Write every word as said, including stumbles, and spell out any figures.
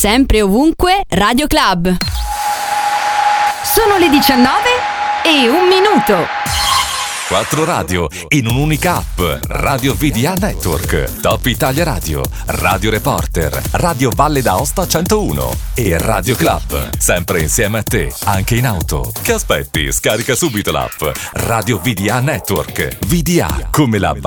Sempre ovunque, Radio Club. Sono le diciannove e un minuto. Quattro radio in un'unica app. Radio V D A Network, Top Italia Radio, Radio Reporter, Radio Valle d'Aosta centouno e Radio Club. Sempre insieme a te, anche in auto. Che aspetti? Scarica subito l'app Radio V D A Network. V D A come la